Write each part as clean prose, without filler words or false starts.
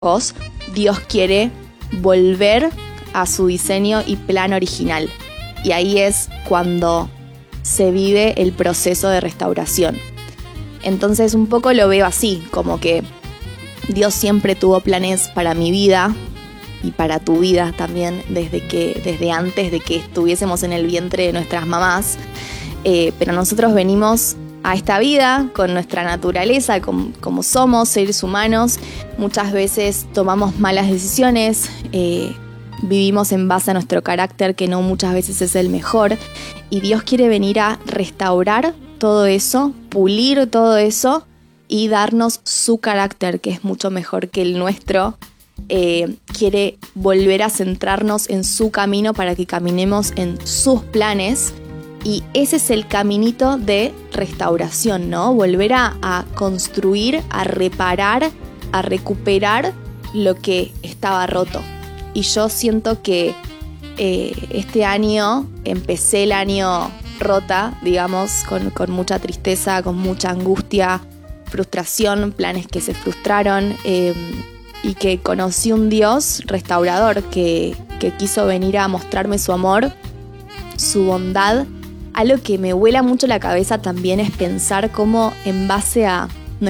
Dios quiere volver a su diseño y plan original. Y ahí es cuando se vive el proceso de restauración. Entonces un poco lo veo así, como que Dios siempre tuvo planes para mi vida y para tu vida también, desde antes de que estuviésemos en el vientre de nuestras mamás. Pero nosotros venimos a esta vida con nuestra naturaleza, como somos seres humanos. Muchas veces tomamos malas decisiones, vivimos en base a nuestro carácter, que no muchas veces es el mejor, y Dios quiere venir a restaurar todo eso, pulir todo eso y darnos su carácter, que es mucho mejor que el nuestro. Quiere volver a centrarnos en su camino para que caminemos en sus planes, y ese es el caminito de restauración, ¿no? Volver a construir, a reparar, a recuperar lo que estaba roto. Y yo siento que este año, empecé el año rota, digamos, con mucha tristeza, con mucha angustia, frustración, planes que se frustraron, y que conocí un Dios restaurador que quiso venir a mostrarme su amor, su bondad. Algo que me vuela mucho la cabeza también es pensar cómo en base a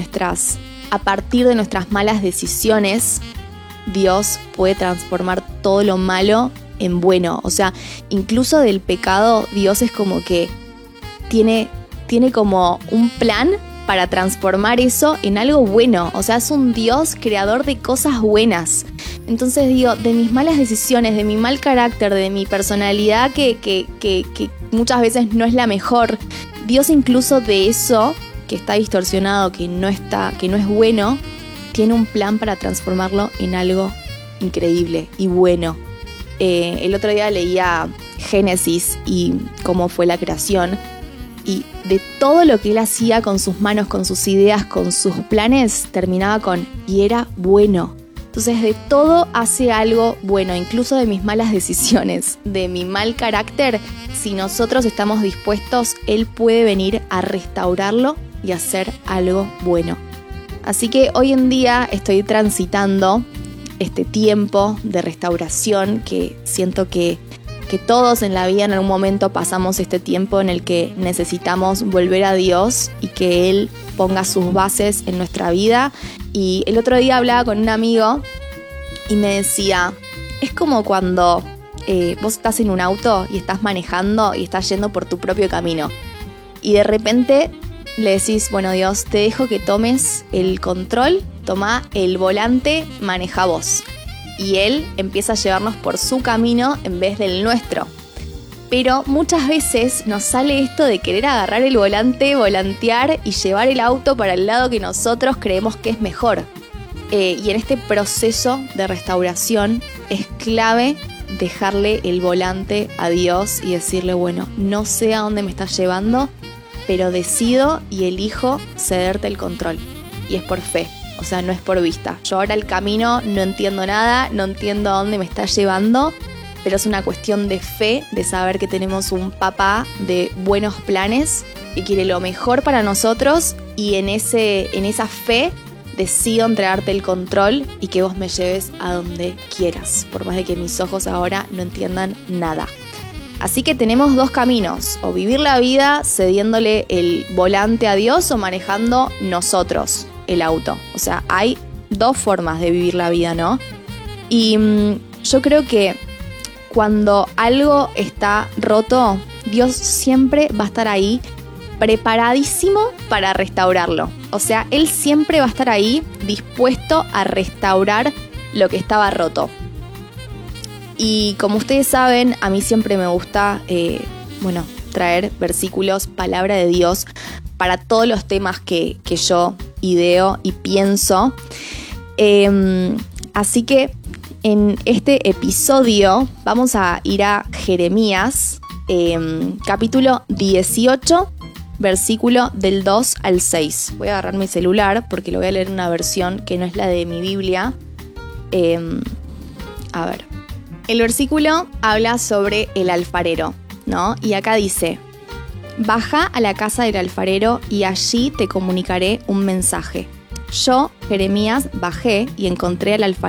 partir de nuestras malas decisiones, Dios puede transformar todo lo malo en bueno. O sea, incluso del pecado, Dios es como que tiene como un plan para transformar eso en algo bueno. O sea, es un Dios creador de cosas buenas. Entonces digo, de mis malas decisiones, de mi mal carácter, de mi personalidad que muchas veces no es la mejor, Dios incluso de eso que está distorsionado, que no es bueno, tiene un plan para transformarlo en algo increíble y bueno. El otro día leía Génesis y cómo fue la creación, y de todo lo que él hacía con sus manos, con sus ideas, con sus planes, terminaba con y era bueno. Entonces de todo hace algo bueno, incluso de mis malas decisiones, de mi mal carácter. Si nosotros estamos dispuestos, él puede venir a restaurarlo y hacer algo bueno. Así que hoy en día estoy transitando este tiempo de restauración, que siento que todos en la vida en algún momento pasamos este tiempo en el que necesitamos volver a Dios y que Él ponga sus bases en nuestra vida. Y el otro día hablaba con un amigo y me decía, es como cuando vos estás en un auto y estás manejando y estás yendo por tu propio camino, y de repente le decís, bueno, Dios, te dejo que tomes el control, toma el volante, maneja vos. Y Él empieza a llevarnos por su camino en vez del nuestro. Pero muchas veces nos sale esto de querer agarrar el volante, volantear y llevar el auto para el lado que nosotros creemos que es mejor. Y en este proceso de restauración es clave dejarle el volante a Dios y decirle, bueno, no sé a dónde me estás llevando, pero decido y elijo cederte el control. Y es por fe. O sea, no es por vista. Yo ahora el camino no entiendo nada, no entiendo a dónde me está llevando, pero es una cuestión de fe, de saber que tenemos un papá de buenos planes que quiere lo mejor para nosotros, y en esa fe decido entregarte el control y que vos me lleves a donde quieras, por más de que mis ojos ahora no entiendan nada. Así que tenemos dos caminos, o vivir la vida cediéndole el volante a Dios o manejando nosotros el auto. O sea, hay dos formas de vivir la vida, ¿no? Y yo creo que cuando algo está roto, Dios siempre va a estar ahí preparadísimo para restaurarlo. O sea, Él siempre va a estar ahí dispuesto a restaurar lo que estaba roto. Y como ustedes saben, a mí siempre me gusta traer versículos, palabra de Dios, para todos los temas que yo ideo y pienso. Así que en este episodio vamos a ir a Jeremías, capítulo 18, versículo del 2 al 6. Voy a agarrar mi celular porque lo voy a leer en una versión que no es la de mi Biblia. A ver. El versículo habla sobre el alfarero, ¿no? Y acá dice: baja a la casa del alfarero y allí te comunicaré un mensaje. Yo, Jeremías, bajé y encontré al